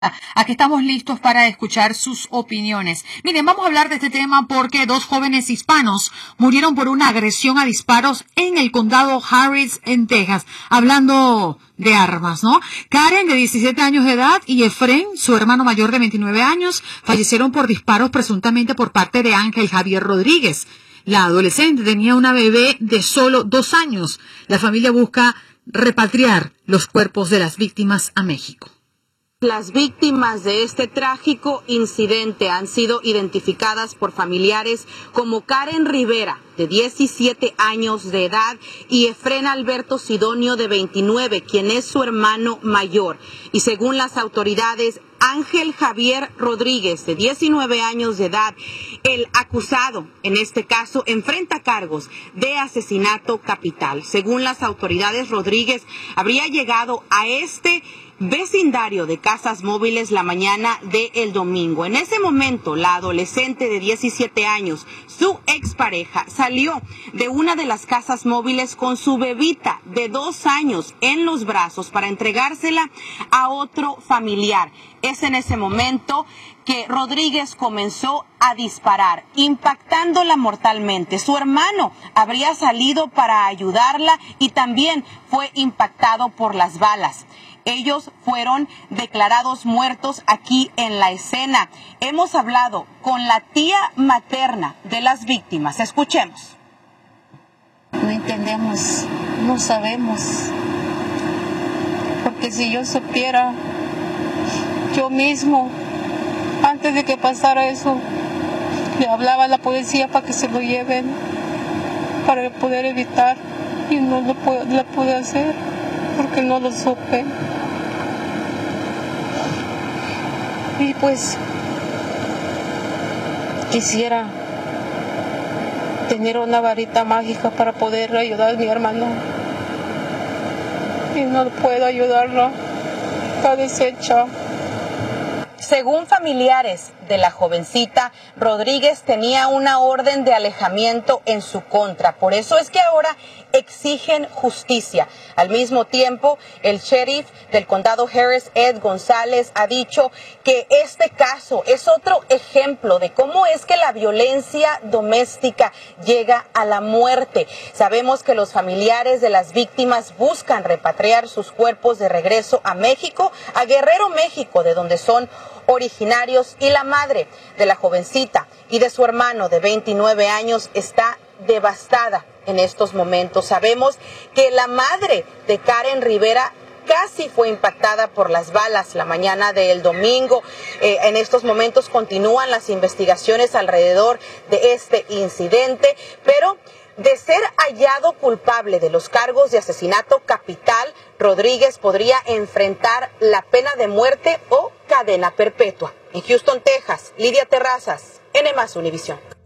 Aquí estamos listos para escuchar sus opiniones. Miren, vamos a hablar de este tema porque dos jóvenes hispanos murieron por una agresión a disparos en el condado Harris, en Texas. Hablando de armas, ¿no? Karen, de 17 años de edad, y Efren, su hermano mayor de 29 años, fallecieron por disparos presuntamente por parte de Ángel Javier Rodríguez. La adolescente tenía una bebé de solo 2 años. La familia busca repatriar los cuerpos de las víctimas a México. Las víctimas de este trágico incidente han sido identificadas por familiares como Karen Rivera, de 17 años de edad, y Efren Alberto Sidonio, de 29, quien es su hermano mayor. Y según las autoridades, Ángel Javier Rodríguez, de 19 años de edad, el acusado en este caso, enfrenta cargos de asesinato capital. Según las autoridades, Rodríguez habría llegado a este vecindario de casas móviles la mañana del domingo. En ese momento, la adolescente de 17 años, su expareja, salió de una de las casas móviles con su bebita de 2 años en los brazos para entregársela a otro familiar. Es en ese momento que Rodríguez comenzó a disparar, impactándola mortalmente. Su hermano habría salido para ayudarla y también fue impactado por las balas. Ellos fueron declarados muertos aquí en la escena. Hemos hablado con la tía materna de las víctimas. Escuchemos. No entendemos, no sabemos. Porque si yo supiera, yo mismo, antes de que pasara eso, le hablaba a la policía para que se lo lleven, para poder evitar. Y no lo pude hacer, porque no lo supe. Y pues quisiera tener una varita mágica para poder ayudar a mi hermano. Y no puedo ayudarlo, está deshecha. Según familiares de la jovencita, Rodríguez tenía una orden de alejamiento en su contra. Por eso es que ahora exigen justicia. Al mismo tiempo, el sheriff del condado Harris, Ed González, ha dicho que este caso es otro ejemplo de cómo es que la violencia doméstica llega a la muerte. Sabemos que los familiares de las víctimas buscan repatriar sus cuerpos de regreso a México, a Guerrero, México, de donde son originarios, y la madre de la jovencita y de su hermano de 29 años está devastada en estos momentos. Sabemos que la madre de Karen Rivera casi fue impactada por las balas la mañana del domingo. En estos momentos continúan las investigaciones alrededor de este incidente, pero de ser hallado culpable de los cargos de asesinato capital, Rodríguez podría enfrentar la pena de muerte o cadena perpetua. En Houston, Texas, Lidia Terrazas, NMás Univisión.